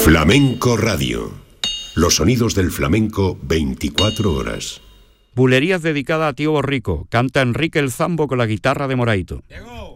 Flamenco Radio. Los sonidos del flamenco 24 horas. Bulerías dedicada a Tío Borrico. Canta Enrique el Zambo con la guitarra de Moraito. Llegó.